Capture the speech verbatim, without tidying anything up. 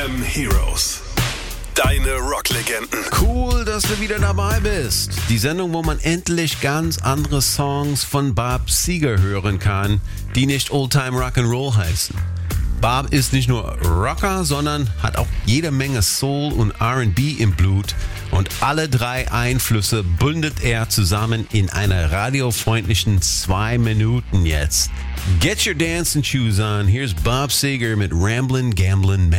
M Heroes. Deine Rocklegenden. Cool, dass du wieder dabei bist. Die Sendung, wo man endlich ganz andere Songs von Bob Seger hören kann, die nicht Oldtime Rock'n'Roll heißen. Bob ist nicht nur Rocker, sondern hat auch jede Menge Soul und R and B im Blut. Und alle drei Einflüsse bündelt er zusammen in einer radiofreundlichen zwei Minuten jetzt. Get your dancing shoes on. Here's Bob Seger mit Ramblin' Gamblin' Man.